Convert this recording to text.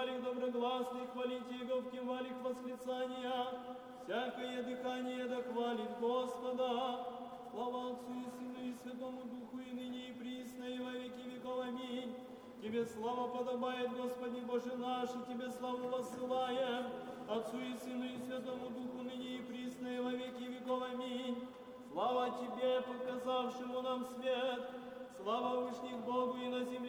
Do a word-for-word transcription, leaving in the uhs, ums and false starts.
валик доброгласный, хвалите Его, в кем валик восклицания, всякое дыхание да хвалит Господа. Слава Отцу и Сыну и Святому Духу, и ныне и присно, и во веки веков. Аминь. Тебе слава подобает, Господи Боже наш, и Тебе славу воссылаем, Отцу и Сыну и Святому Духу, ныне и присно, и во веки веков. Аминь. Слава Тебе, показавшему нам свет, слава вышних Богу и на земле